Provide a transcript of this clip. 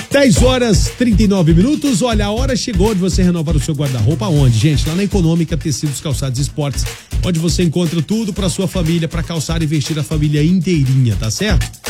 10h39. Olha, a hora chegou de você renovar o seu guarda-roupa. Onde, gente? Lá na Econômica Tecidos, Calçados e Esportes, onde você encontra tudo para sua família, para calçar e vestir a família inteirinha, tá certo?